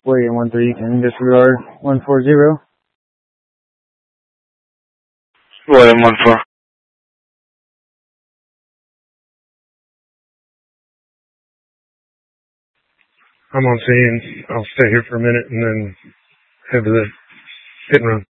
William 13, you can disregard 140. William 14. I'm on scene. I'll stay here for a minute and then head to the hit and run.